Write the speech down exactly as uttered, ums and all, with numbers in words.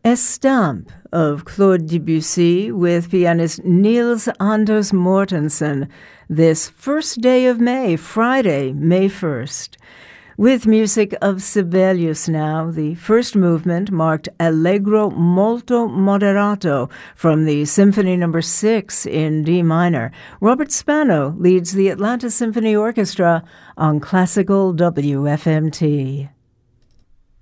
Estampe of Claude Debussy with pianist Niels Anders Mortensen this first day of May, Friday, May first. With music of Sibelius now, the first movement marked Allegro molto moderato from the Symphony Number six in D minor. Robert Spano leads the Atlanta Symphony Orchestra on Classical W F M T.